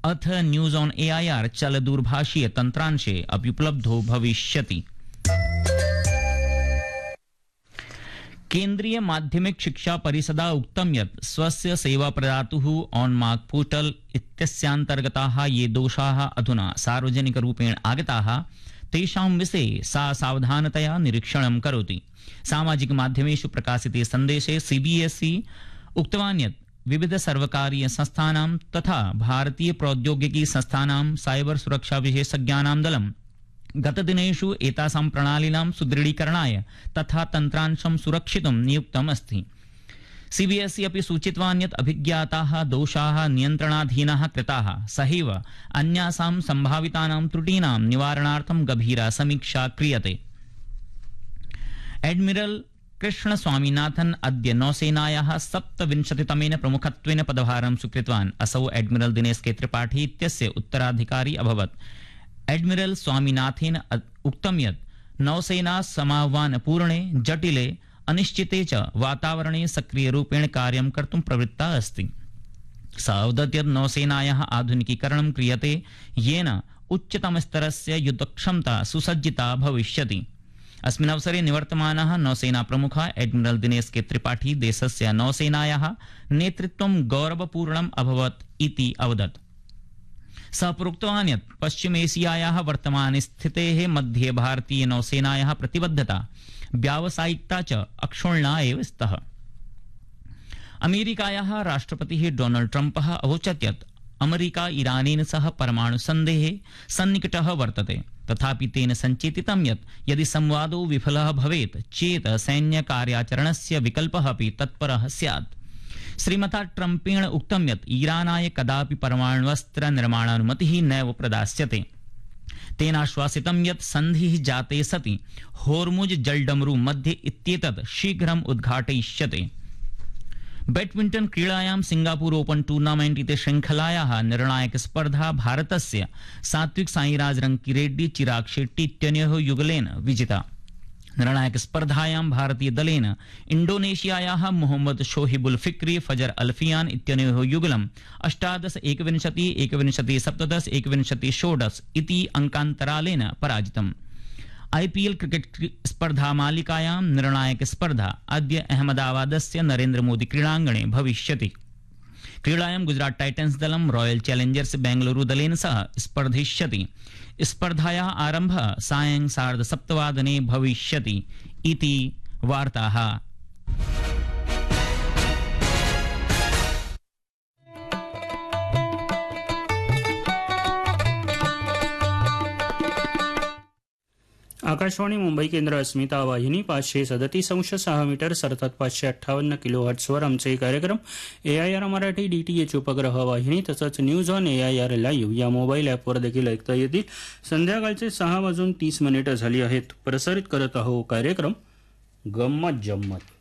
अथ news on AIR चलदूरभाषीय तंत्रांशे अपि उपलब्धो भविष्यति। केन्द्रीय माध्यमिक शिक्षा परिषदा उक्तं यत् स्वस्य सेवाप्रदातुः ऑनमार्क पोर्टल इत्यस्यान्तर्गताः ये दोषाः अधुना सार्वजनिकरूपेण आगताः तेषां विषये सा सावधानतया निरीक्षणं करोति। सामाजिकमाध्यमेषु प्रकाशिते सन्देशे सीबीएसई उक्तवान् यत् विविध सर्वकारीय संस्थानां तथा भारतीय प्रौद्योगिकी संस्थानां साइबर सुरक्षा विशेषज्ञानां दलं गतदिनेषु एतासां प्रणालीनां सुदृढीकरणाय तथा तन्त्रांशं सुरक्षितुं नियुक्तम् अस्ति। सीबीएसई अपि सूचितवान् यत् अभिज्ञाताः दोषाः नियन्त्रणाधीनाः कृताः सहैव अन्यासां सम्भावितानां त्रुटीनां निवारणार्थं गभीरा समीक्षा क्रियते। एडमिरल कृष्ण स्वामीनाथन अद्य नौसेनायाः 27तमेन प्रमुखत्वेन पदभारं स्वीकृतवान्। असौ एडमिरल दिनेश के त्रिपाठी इत्यस्य उत्तराधिकारी अभवत्। एडमिरल स्वामीनाथेन उक्तं यत् नौसेना समाह्वानपूर्णे जटिले अनिश्चिते च वातावरणे सक्रियरूपेण कार्यं कर्तुं प्रवृत्ता अस्ति। स अवदत् यत् नौसेनायाः आधुनिकीकरणं क्रियते येन उच्चतमस्तरस्य युद्धक्षमता सुसज्जिता भविष्यति। अस्मिन् अवसरे निवर्तमानः नौसेना प्रमुखः एडमिरल दिनेश के त्रिपाठी देशस्य नौसेनायाः नेतृत्वं गौरवपूर्णम् अभवत् इति अवदत्। सः प्रोक्तवान् यत् पश्चिमेशियायाः वर्तमानस्थितेः मध्ये भारतीय नौसेनायाः प्रतिबद्धता व्यावसायिकता च अक्षुण्णा एव स्तः। अमेरिकायाः राष्ट्रपतिः डोनाल्ड ट्रम्पः अवोचत् यत् अमेरिका ईरानेन सह परमाणुसन्धेः सन्निकटः वर्तते, तथापि तेन सञ्चेतितं यत् यदि संवादो विफलः भवेत् चेत् सैन्यकार्याचरणस्य विकल्पः अपि तत्परः स्यात्। श्रीमता ट्रम्पेण उक्तं यत् ईरानाय कदापि परमाण्वस्त्र निर्माणानुमतिः नैव प्रदास्यते। तेनाश्वासितं यत् सन्धिः जाते सति होर्मुज जलडमरू मध्ये इत्येतत् शीघ्रम् उद्घाटयिष्यते। बैडमिण्टन क्रीडायां सिंगापुर ओपन टूर्नामेंट इति श्रृंखलायाः निर्णायक स्पर्धा भारतस्य सात्विक साईराज रंकीरेड्डी चिराग शेट्टी इत्यनयोः युगलेन विजिता। निर्णायक स्पर्धायां भारतीय दलेन इंडोनेशियायाः मोहम्मद शोहिबुल फिक्री फजर अल्फियान इत्यनयोः युगलम् 18-21, 21-17, 21-16 इति अंकान्तरालेन पराजितम्। आईपीएल क्रिकेट स्पर्धा मालिकायां निर्णायक स्पर्धा अद्य अहमदाबादस्य नरेन्द्र मोदी क्रीडाङ्गणे भविष्यति। क्रीडायां गुजरात टाइटन्स दलं रॉयल चैलेंजर्स बेंगलुरु दलेन सह स्पर्धिष्यति। स्पर्धायाः आरम्भः सायं 7:30 भविष्यति इति वार्ताः। आकाशवाणी मुंबई केंद्र अस्मिता वाहिनी 537.6 मीटर सतत 558 किलोहर्ट्झवर आमचे कार्यक्रम एआयआर मराठी डीटीएच उपग्रह वाहिनी तसंच न्यूज ऑन एआयआर लाईव्ह या मोबाईल ॲपवर देखील ऐकता येतील। संध्याकाळचे 6:30 झाली आहेत। प्रसारित करत आहोत कार्यक्रम गम्मत जम्मत।